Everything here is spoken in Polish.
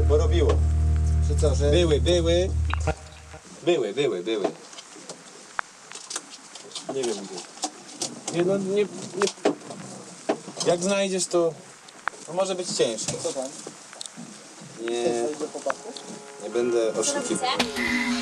bo robiło. Czy co, że... Były. Nie wiem gdzie. Nie, no nie... Jak znajdziesz to może być ciężko. Co tam? Nie, nie będę oszukiwał.